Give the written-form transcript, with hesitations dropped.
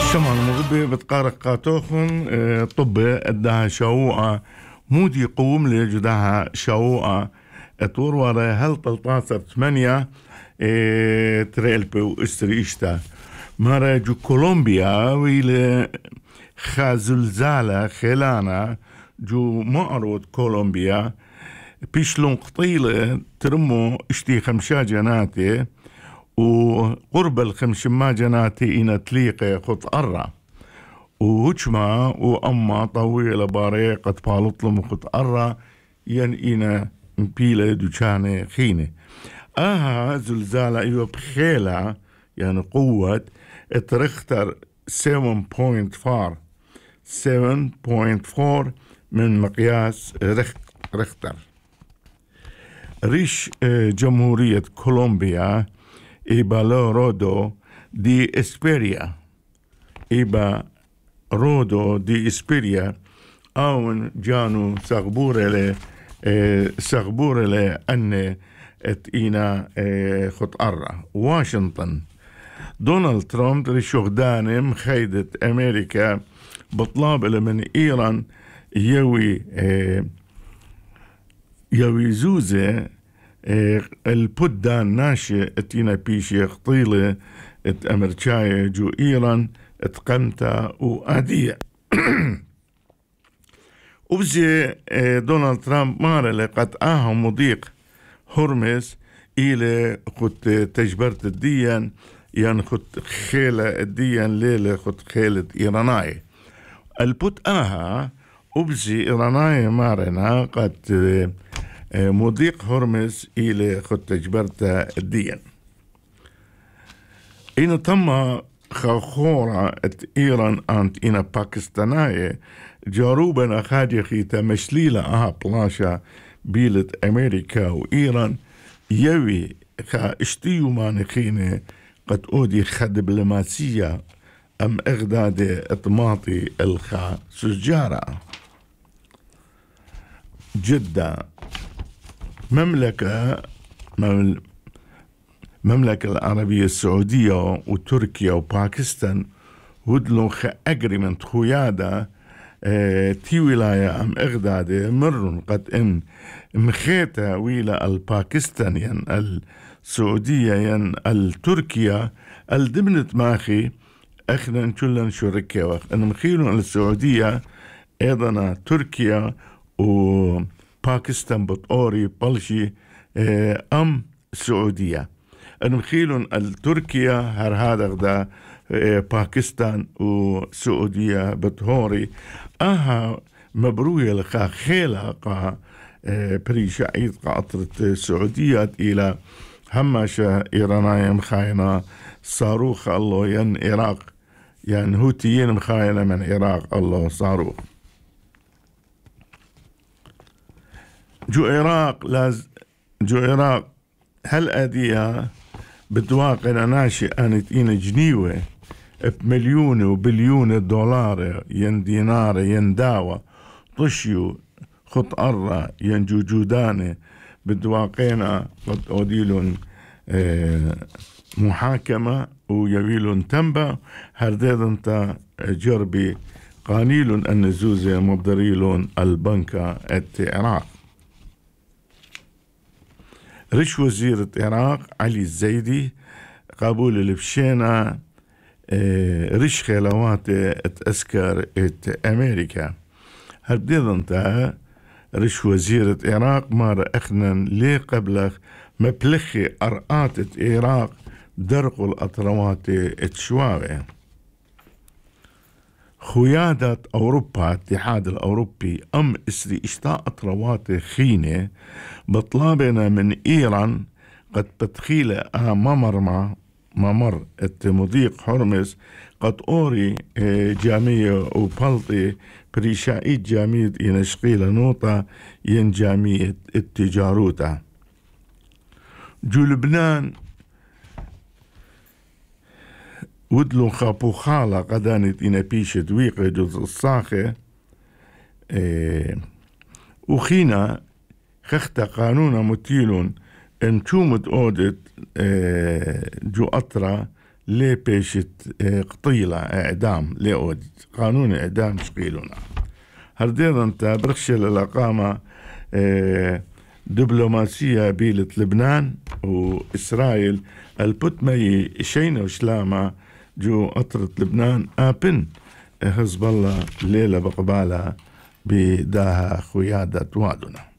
شمان مغبي بتقارق قاتوخن طب ادها شووعة مودي قوم لجدها شووعة اتورورة هل 13 تريلبي واستريشتا مرة جو كولومبيا ويل خازلزالة خلانا جو معرض كولومبيا بيشلون قطيلة ترمو اشتي 5 جناتي وقرب الخمشما جناتي إنا تليقي خط أرى وهجما وأما طويلة باريقة بالطلم خط أرى ين إنا مبيلة دوشاني خيني زلزالة ايوه بخيلة يعني قوة اترختر 7.4 من مقياس رختر. ريش جمهورية كولومبيا إبا رودو دي إسبيريا أون جانو سغبور لي أن اتينا خط أرى واشنطن. دونالد ترامب رشوغداني مخيدة أمريكا بطلاب من إيران يوي زوزة البودان ناشي اتينا بيشي خطيلة ات أمريكاية جو إيران اتقمتا وآدية وبزي دونالد ترامب مارا لقد مضيق هرمز إلى خد تجبرت الديان يعني خد خيلة الديان ليلة خد خيلة إيراناي البوت وبزي إيراناي مارنا قد مضيق هرمز إلى خد تجبرت الديان إن تم خاخورة إيران أنت إن باكستانية جاروبا أخادي خيتا مشليلة بلاشا بيلت أمريكا وإيران يوي خا اشتيو مانخيني قد أودي خدبلماسية أم إغداد إطماطي الخا سجارة. جدة مملكة العربية السعودية وتركيا وباكستان ودلو خا أجريمنت خويادة تي ولاية أم إغدادي مرن قد إن مخيتا ويلا الباكستانيان السعودية التركيا الدبنت ماخي اخنا نشلن شركة وقت ان مخيلون السعودية ايضا تركيا وباكستان بطوري بلشي ام سعودية ان مخيلون التركيا هر هذا غدا باكستان وسعودية بطوري مبروية لقا خيلة قا بريشة عيد قاطرة سعودية إلى همشة إيرانية مخاينة صاروخ الله ين عراق يعني هوتيين مخاينة من عراق الله صاروخ جو عراق هل أديها بتواقع ناشي أنت إنا جنيوة بمليون وبليون دولار ين دينار ين داوة طشيو خط أرى ين جوجوداني بدواقينا قد أوديلون محاكمة ويويلون تنبا هرديد انت جربي قانيلون النزوزة مبدريلون البنكة العراق. رش وزير العراق علي الزيدي قابول البشينا رش خيلوات اتأسكر امريكا هرديد انت رش وزيرة العراق مار اخنن لي قبلخ مبلخي أرقات العراق درق الأطروات اتشواوي خيادة أوروبا الاتحاد الأوروبي أم إسري إشتاء أطروات خينة بطلابنا من إيران قد بتخيل ممر مضيق هرمز قد أوري جامية وبلطي بريشائيت جامية ينشقيل نوطة ين جامية التجاروتة جو لبنان ودلو خابو خالة قدانت إنا بيشة ويقة جوز الصاخة وخينا خخت قانون متيلون ان تومت اودت جو أطرا لي بيشت قطيلة إعدام لأود قانون إعدام شقيلونا هرديضا انت برخش الأقامة دبلوماسية بيلة لبنان وإسرائيل البتمي شينا وشلامة جو أطرة لبنان آبن حزب الله ليلة بقبالة بداها خيادة وادنا.